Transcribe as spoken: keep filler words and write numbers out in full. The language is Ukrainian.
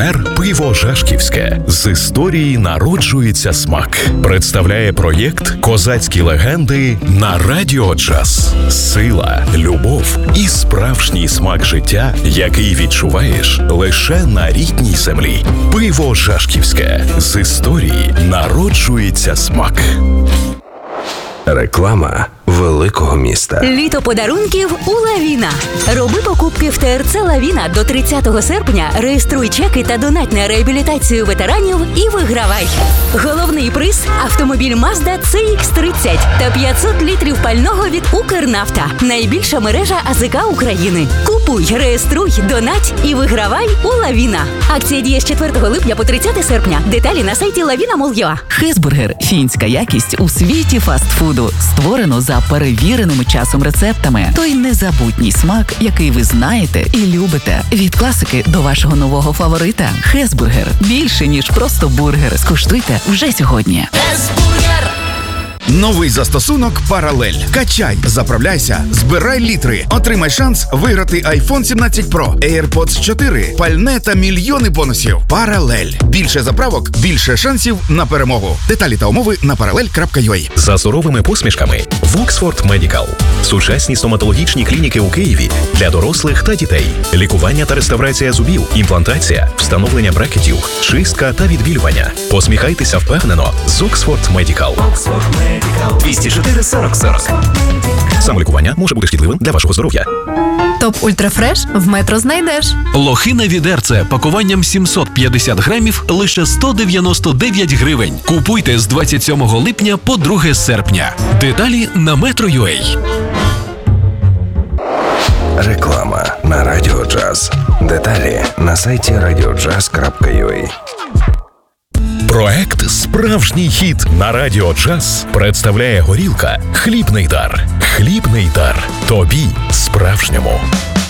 Тепер пиво Жашківське. З історії народжується смак. Представляє проєкт «Козацькі легенди» на Радіо Джаз. Сила, любов і справжній смак життя, який відчуваєш лише на рідній землі. Пиво Жашківське. З історії народжується смак. Реклама великого міста. Літо подарунків у Лавіна. Роби покупки в ТРЦ Лавіна до тридцятого серпня, реєструй чеки та донать на реабілітацію ветеранів і вигравай. Головний приз – автомобіль Mazda Ц Ікс тридцять та п'ятсот літрів пального від Укрнафта. Найбільша мережа АЗК України. Купуй, реєструй, донать і вигравай у Лавіна. Акція діє з четвертого липня по тридцяте серпня. Деталі на сайті lavina точка mol точка ua. Хезбургер – фінська якість у світі фастфуду. Створено за перевіреними часом рецептами. Той незабутній смак, який ви знаєте і любите. Від класики до вашого нового фаворита. Хезбургер – більше, ніж просто бургер. Скуштуйте вже сьогодні. Новий застосунок «Паралель». Качай, заправляйся, збирай літри. Отримай шанс виграти айфон сімнадцять про, AirPods чотири, пальне та мільйони бонусів. «Паралель». Більше заправок, більше шансів на перемогу. Деталі та умови на паралель крапка ю а. За суровими посмішками в Оксфорд Медікал. Сучасні стоматологічні клініки у Києві для дорослих та дітей. Лікування та реставрація зубів, імплантація, встановлення брекетів, чистка та відбілювання. Посміхайтеся впевнено з Оксфорд Медікал. двісті чотири сорок сорок. Самолікування може бути шкідливим для вашого здоров'я. Топ Ультрафреш в Метро знайдеш. Лохина відерце пакуванням сімсот п'ятдесят грамів лише сто дев'яносто дев'ять гривень. Купуйте з двадцять сьомого липня по друге серпня. Деталі на метро точка ю а. Реклама на Радіо Джаз. Деталі на сайті радіоджаз крапка ю а. Проект «Справжній хіт» на Радіо Джаз представляє горілка «Хлібний дар». Хлібний дар. Тобі справжньому.